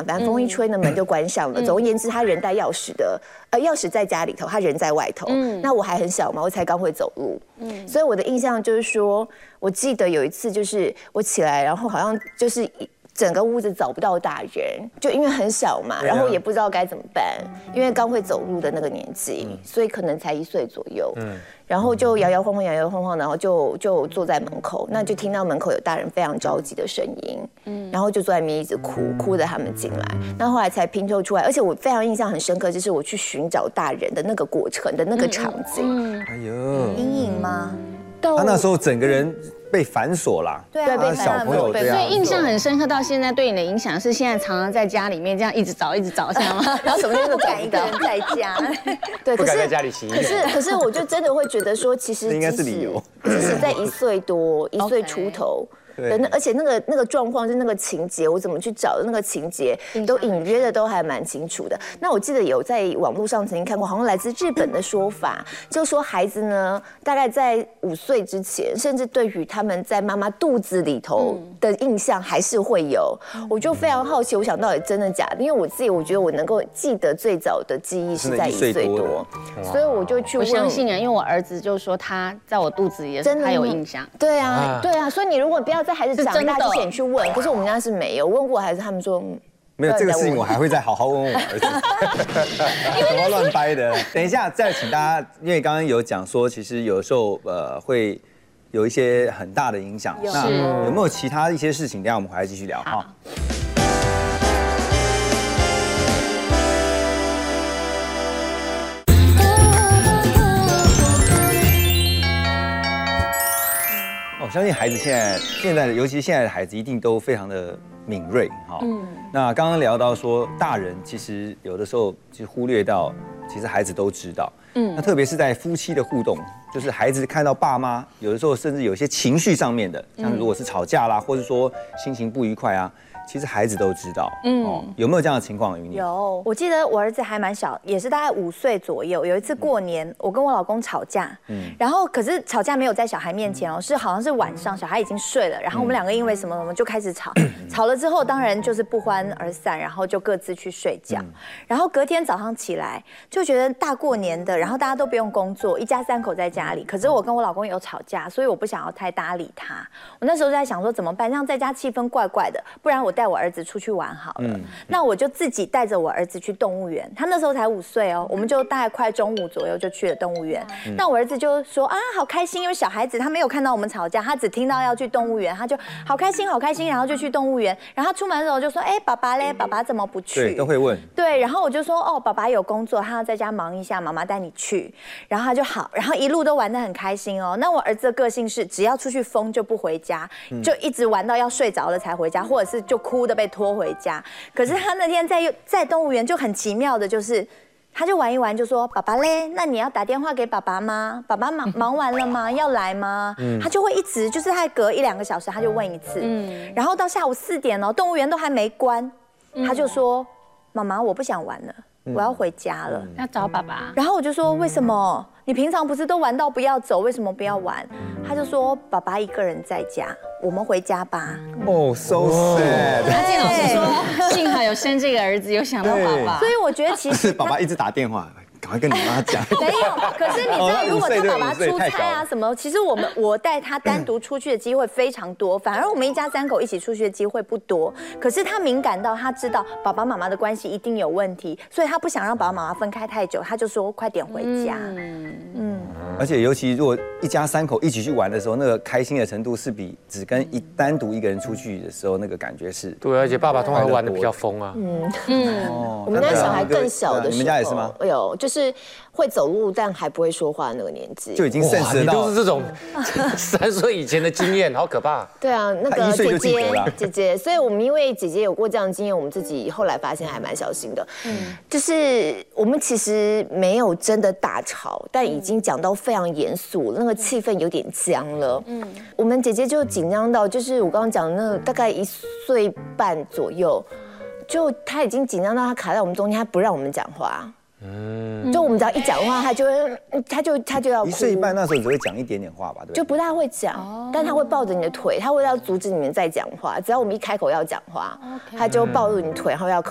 响，反正风一吹呢，门就关上了。总而言之，他人带钥匙的，钥匙在家里头，他人在外头。那我还很小嘛，我才刚会走路。所以我的印象就是说，我记得有一次就是我起来，然后好像就是整个屋子找不到大人，就因为很小嘛，然后也不知道该怎么办，因为刚会走路的那个年纪，所以可能才1岁左右。然后就摇摇晃晃，摇摇晃晃，然后就坐在门口，那就听到门口有大人非常着急的声音，然后就坐在那边一直哭着他们进来，那后来才拼凑出来，而且我非常印象很深刻，就是我去寻找大人的那个过程的那个场景。 哎呦， 阴影吗？ 他那时候整个人被反锁啦， 对啊， 被小朋友对啊， 所以印象很深刻。到现在对你的影响是现在常常在家里面这样一直找，这样吗？ 然后什么都不敢一个人在家。 对， 不敢在家里洗衣服。 可是我就真的会觉得说，其实这应该是理由。 即使在1岁多、1岁出头。而且那个状况是那个情节，我怎么去找的那个情节，都隐约的都还蛮清楚的。那我记得有在网络上曾经看过，好像来自日本的说法，就说孩子呢，大概在5岁之前，甚至对于他们在妈妈肚子里头的印象还是会有。我就非常好奇，我想到底真的假的？因为我自己我觉得我能够记得最早的记忆是在1岁多，所以我就去问。 我相信啊，因为我儿子就说他在我肚子里的时候他有印象。 对啊，对啊，所以你如果不要在孩子长大之前去问，可是我们家是没有问过孩子，他们说没有这个事情，我还会再好好问我儿子，什么乱掰的。等一下再请大家，因为刚刚有讲说，其实有的时候会有一些很大的影响。那有没有其他一些事情？等一下我们回来继续聊哈。我相信孩子现在尤其现在的孩子一定都非常的敏锐哈。那刚刚聊到说，大人其实有的时候就忽略到，其实孩子都知道。那特别是在夫妻的互动，就是孩子看到爸妈有的时候甚至有些情绪上面的，像如果是吵架啦，或者说心情不愉快啊。其实孩子都知道，有没有这样的情况？ 有，我记得我儿子还蛮小，也是大概5岁左右。有一次过年，我跟我老公吵架，然后可是吵架没有在小孩面前哦，是好像是晚上，小孩已经睡了，然后我们两个因为什么，我们就开始吵，吵了之后当然就是不欢而散，然后就各自去睡觉。然后隔天早上起来就觉得大过年的，然后大家都不用工作，一家3口在家里，可是我跟我老公有吵架，所以我不想要太搭理他。我那时候在想说怎么办，这样在家气氛怪怪的，不然我带我儿子出去玩好了。那我就自己带着我儿子去动物园，他那时候才5岁哦，我们就大概快中午左右就去了动物园。那我儿子就说啊，好开心，因为小孩子他没有看到我们吵架，他只听到要去动物园，他就好开心好开心，然后就去动物园。然后他出门的时候就说，哎，爸爸嘞，爸爸怎么不去？ 对，都会问。 对，然后我就说，哦，爸爸有工作，他要在家忙一下，妈妈带你去。然后他就好，然后一路都玩得很开心哦。那我儿子的个性是，只要出去疯就不回家，就一直玩到要睡着了才回家，或者是就哭的被拖回家。可是他那天在动物园就很奇妙的，就是他就玩一玩就说，爸爸嘞，那你要打电话给爸爸吗？爸爸忙完了吗？要来吗？他就会一直就是他隔1、2个小时他就问一次，然后到下午4点哦，动物园都还没关，他就说，妈妈我不想玩了。我要回家了， 要找爸爸。 然后我就说为什么？你平常不是都玩到不要走，为什么不要玩？他就说爸爸一个人在家，我们回家吧。 哦 ，so sad。 阿静老师说，幸好有生这个儿子，有想到爸爸。 所以我觉得其实爸爸一直打电话。赶快跟你妈讲。 没有，可是你知道，如果他爸爸出差啊什么，其实我带他单独出去的机会非常多，反而我们一家3口一起出去的机会不多。可是他敏感到他知道爸爸妈妈的关系一定有问题，所以他不想让爸爸妈妈分开太久，他就说快点回家。 而且尤其如果一家3口一起去玩的时候，那个开心的程度是比只跟单独一个人出去的时候那个感觉是。 对，而且爸爸通常玩的比较疯啊。 我们家小孩更小的时候， 你们家也是吗？ 有，就是会走路但还不会说话那个年纪， 就已经sense得到。 你都是这种3岁以前的经验，好可怕。 对啊，那个姐姐，所以我们因为姐姐有过这样的经验，我们自己后来发现还蛮小心的。就是我们其实没有真的大吵，但已经讲到非常严肃，那个气氛有点僵了。我们姐姐就紧张到，就是我刚刚讲那大概1岁半左右，就她已经紧张到她卡在我们中间，她不让我们讲话。就我们只要一讲话，他就要哭。 1岁半那时候只会讲一点点话吧，对不对？ 就不大会讲，但他会抱着你的腿，他会要阻止你们再讲话。只要我们一开口要讲话，他就抱住你腿，然后要